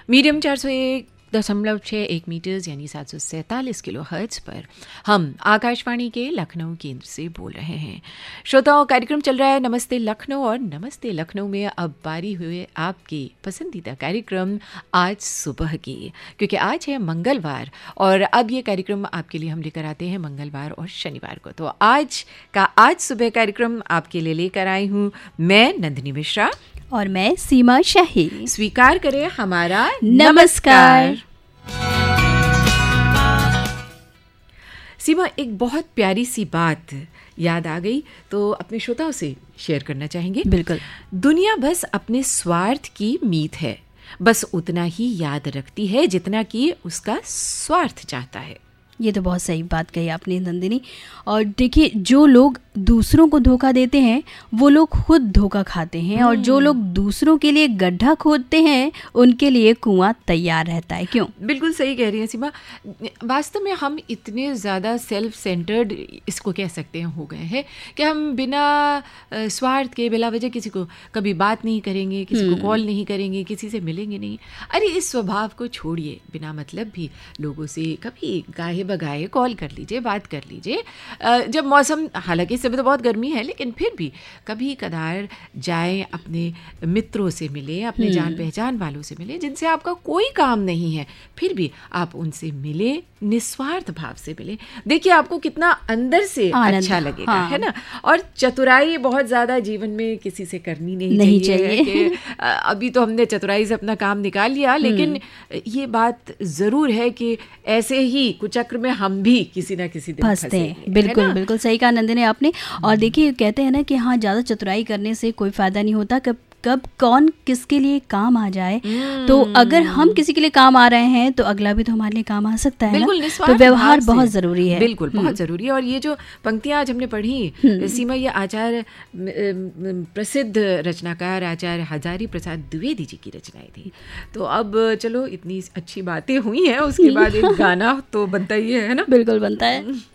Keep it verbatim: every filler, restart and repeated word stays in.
Medium चार सौ एक दशमलव छः एक मीटर्स यानी सात सौ सैंतालीस किलो हर्ट्ज पर हम आकाशवाणी के लखनऊ केंद्र से बोल रहे हैं। श्रोताओं, कार्यक्रम चल रहा है नमस्ते लखनऊ, और नमस्ते लखनऊ में अब बारी हुए आपकी पसंदीदा कार्यक्रम आज सुबह की, क्योंकि आज है मंगलवार और अब ये कार्यक्रम आपके लिए हम लेकर आते हैं मंगलवार और शनिवार को। तो आज का आज सुबह कार्यक्रम आपके लिए लेकर आई हूँ मैं नंदिनी मिश्रा और मैं सीमा शाही। स्वीकार करें हमारा नमस्कार। सीमा, एक बहुत प्यारी सी बात याद आ गई तो अपने श्रोताओं से शेयर करना चाहेंगे। बिल्कुल। दुनिया बस अपने स्वार्थ की मीत है, बस उतना ही याद रखती है जितना कि उसका स्वार्थ चाहता है। ये तो बहुत सही बात कही आपने नंदिनी। और देखिए, जो लोग दूसरों को धोखा देते हैं वो लोग खुद धोखा खाते हैं, और जो लोग दूसरों के लिए गड्ढा खोदते हैं उनके लिए कुआं तैयार रहता है। क्यों? बिल्कुल सही कह रही हैं सीमा। वास्तव में हम इतने ज़्यादा सेल्फ सेंटर्ड इसको कह सकते हैं हो गए हैं कि हम बिना स्वार्थ के बिला वजह किसी को कभी बात नहीं करेंगे, किसी को कॉल नहीं करेंगे, किसी से मिलेंगे नहीं। अरे इस स्वभाव को छोड़िए, बिना मतलब भी लोगों से कभी गाहे बगाए कॉल कर लीजिए, बात कर लीजिए। जब मौसम, हालांकि इस समय तो बहुत गर्मी है, लेकिन फिर भी कभी कदार जाएं, अपने मित्रों से मिलें, अपने जान पहचान वालों से मिलें जिनसे आपका कोई काम नहीं है, फिर भी आप उनसे मिलें, निस्वार्थ भाव से मिलें। देखिए आपको कितना अंदर से अच्छा लगेगा। हाँ। है ना। और चतुराई बहुत ज़्यादा जीवन में किसी से करनी नहीं, नहीं चाहिए, चाहिए। कि अभी तो हमने चतुराई से अपना काम निकाल लिया, लेकिन ये बात ज़रूर है कि ऐसे ही कुचक्र में हम भी किसी ना किसी दिन फंसते हैं। बिल्कुल बिल्कुल सही कहा नंदिनी आपने। और देखिए, कहते हैं ना कि हाँ, ज़्यादा चतुराई करने से कोई फ़ायदा नहीं होता। कब कब कौन किसके लिए काम आ जाए, तो अगर हम किसी के लिए काम आ रहे हैं तो अगला भी तो हमारे लिए काम आ सकता है ना? तो व्यवहार बहुत ज़रूरी है। बिल्कुल बहुत ज़रूरी है। और ये जो पंक्तियाँ आज हमने पढ़ी सीमा, ये आचार्य प्रसिद्ध रचनाकार आचार्य हजारी प्रसाद द्विवेदी जी की रचनाएं थी। तो अब चलो, इतनी अच्छी बातें हुई हैं, उसके बाद एक गाना तो बनता ही है ना। बिल्कुल बनता है।